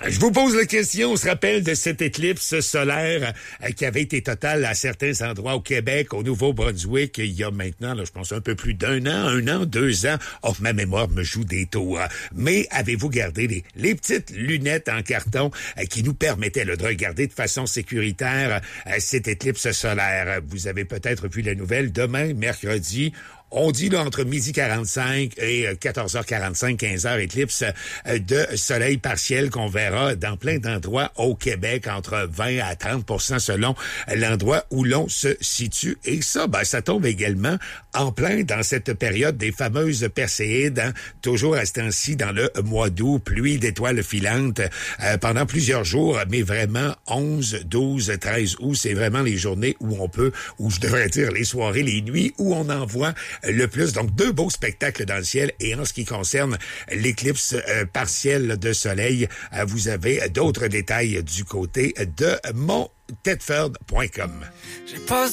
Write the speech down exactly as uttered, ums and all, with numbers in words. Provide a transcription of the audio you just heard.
Je vous pose la question, on se rappelle de cette éclipse solaire euh, qui avait été totale à certains endroits au Québec, au Nouveau-Brunswick, il y a maintenant, là, je pense, un peu plus d'un an, un an, deux ans. Oh, ma mémoire me joue des tours. Mais avez-vous gardé les, les petites lunettes en carton euh, qui nous permettaient là, de regarder de façon sécuritaire euh, cette éclipse solaire? Vous avez peut-être vu la nouvelle demain, mercredi. On dit là entre midi quarante-cinq et quatorze heures quarante-cinq, quinze heures, éclipse de soleil partiel qu'on verra dans plein d'endroits au Québec, entre vingt à trente pour cent selon l'endroit où l'on se situe. Et ça, ben, ça tombe également en plein dans cette période des fameuses Perséides, hein, toujours à ce temps-ci dans le mois d'août, pluie d'étoiles filantes euh, pendant plusieurs jours, mais vraiment onze, douze, treize août, c'est vraiment les journées où on peut, où je devrais dire les soirées, les nuits, où on en voit le plus. Donc, deux beaux spectacles dans le ciel. Et en ce qui concerne l'éclipse euh, partielle de soleil, euh, vous avez d'autres détails du côté de mon tedford point com.